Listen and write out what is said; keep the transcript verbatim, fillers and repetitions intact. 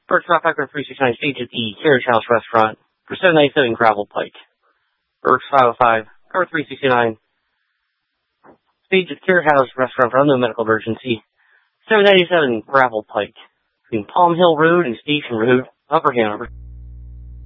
First stop, Echo three sixty-nine, stage at the Carriage House Restaurant for seven ninety-seven Gravel Pike. Burks five oh five, Cover three sixty-nine, stage at Carriage House Restaurant for unknown medical emergency. seven ninety-seven Gravel Pike, between Palm Hill Road and Station Road, Upper Hanover.